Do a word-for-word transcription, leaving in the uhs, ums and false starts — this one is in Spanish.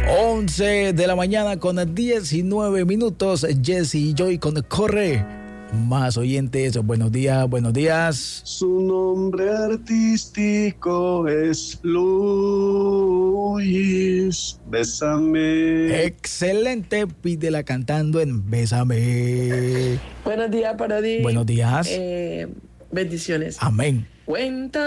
once de la mañana con diecinueve minutos. Jesse y Joy con Corre. Más oyentes, buenos días, buenos días. Su nombre artístico es Luis. Bésame. Excelente, pídela cantando en Bésame. Buenos días, Parodi. Buenos días. Eh, bendiciones. Amén. Cuenta.